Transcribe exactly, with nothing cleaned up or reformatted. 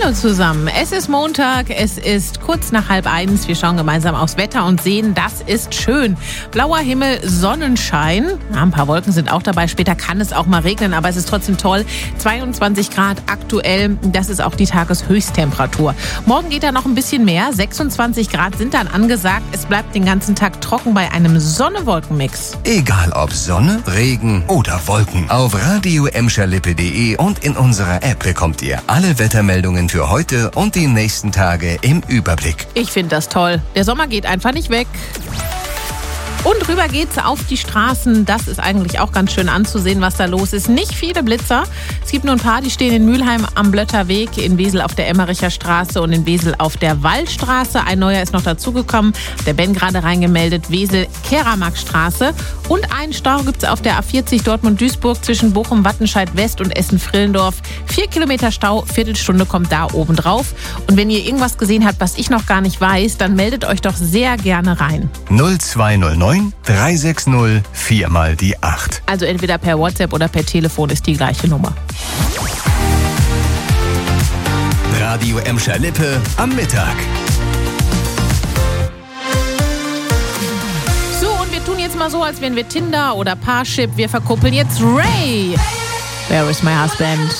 Hallo zusammen, es ist Montag, es ist kurz nach halb eins. Wir schauen gemeinsam aufs Wetter und sehen, das ist schön. Blauer Himmel, Sonnenschein. Ja, ein paar Wolken sind auch dabei. Später kann es auch mal regnen, aber es ist trotzdem toll. zweiundzwanzig Grad aktuell, das ist auch die Tageshöchsttemperatur. Morgen geht da noch ein bisschen mehr. sechsundzwanzig Grad sind dann angesagt. Es bleibt den ganzen Tag trocken bei einem Sonne-Wolken-Mix. Egal ob Sonne, Regen oder Wolken. Auf radio emscher lippe punkt de und in unserer App bekommt ihr alle Wettermeldungen für heute und die nächsten Tage im Überblick. Ich finde das toll. Der Sommer geht einfach nicht weg. Und rüber geht's auf die Straßen. Das ist eigentlich auch ganz schön anzusehen, was da los ist. Nicht viele Blitzer. Es gibt nur ein paar, die stehen in Mülheim am Blötterweg, in Wesel auf der Emmericher Straße und in Wesel auf der Wallstraße. Ein neuer ist noch dazugekommen. Der Ben gerade reingemeldet. Wesel Keramarkstraße. Und einen Stau gibt's auf der A vierzig Dortmund-Duisburg zwischen Bochum, Wattenscheid West und Essen-Frillendorf. Vier Kilometer Stau, Viertelstunde kommt da oben drauf. Und wenn ihr irgendwas gesehen habt, was ich noch gar nicht weiß, dann meldet euch doch sehr gerne rein. null zwei null neun drei sechs null vier mal die acht. Also entweder per WhatsApp oder per Telefon ist die gleiche Nummer. Radio Emscher Lippe am Mittag. So, und wir tun jetzt mal so, als wären wir Tinder oder Parship. Wir verkuppeln jetzt Ray. Where is my husband?